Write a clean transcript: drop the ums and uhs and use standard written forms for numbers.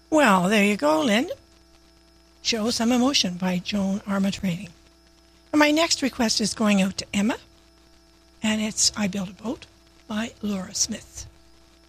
Well, there you go, Lynn. Show Some Emotion by Joan Armatrading. And my next request is going out to Emma, and it's I Built a Boat by Laura Smith.